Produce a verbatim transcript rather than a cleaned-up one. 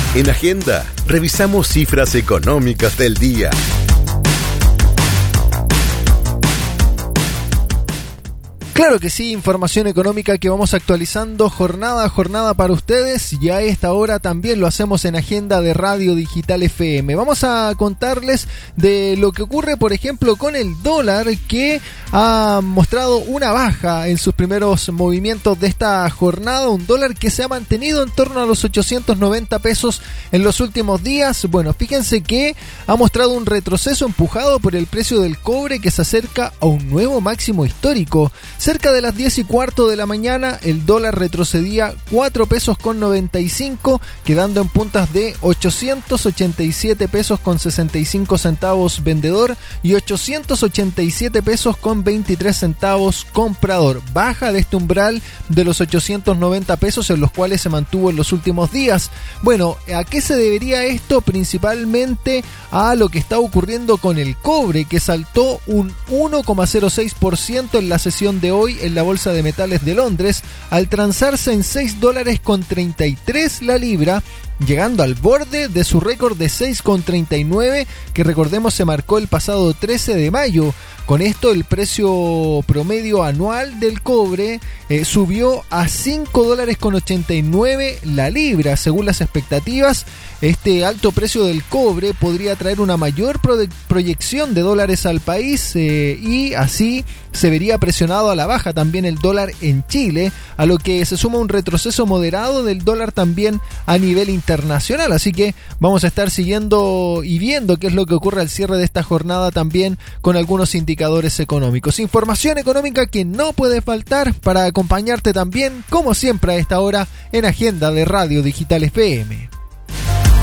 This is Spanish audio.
En Agenda, revisamos cifras económicas del día. Claro que sí, información económica que vamos actualizando jornada a jornada para ustedes, y a esta hora también lo hacemos en Agenda de Radio Digital F M. Vamos a contarles de lo que ocurre, por ejemplo, con el dólar, que ha mostrado una baja en sus primeros movimientos de esta jornada, un dólar que se ha mantenido en torno a los ochocientos noventa pesos en los últimos días. Bueno, fíjense que ha mostrado un retroceso empujado por el precio del cobre, que se acerca a un nuevo máximo histórico. Cerca de las diez y cuarto de la mañana, el dólar retrocedía cuatro pesos con noventa y cinco, quedando en puntas de ochocientos ochenta y siete pesos con sesenta y cinco centavos vendedor y ochocientos ochenta y siete pesos con veintitrés centavos comprador. Baja de este umbral de los ochocientos noventa pesos, en los cuales se mantuvo en los últimos días. Bueno, ¿a qué se debería esto? Principalmente a lo que está ocurriendo con el cobre, que saltó un uno coma cero seis por ciento en la sesión de hoy en la Bolsa de Metales de Londres, al transarse en seis dólares con treinta y tres la libra, llegando al borde de su récord de seis con treinta y nueve, que recordemos se marcó el pasado trece de mayo. Con esto, el precio promedio anual del cobre eh, subió a cinco dólares con ochenta y nueve la libra. Según las expectativas, este alto precio del cobre podría traer una mayor pro- proyección de dólares al país eh, y así se vería presionado a la baja también el dólar en Chile, a lo que se suma un retroceso moderado del dólar también a nivel internacional. Así que vamos a estar siguiendo y viendo qué es lo que ocurre al cierre de esta jornada también con algunos indicadores económicos. Información económica que no puede faltar para acompañarte también, como siempre, a esta hora en Agenda de Radio Digital F M.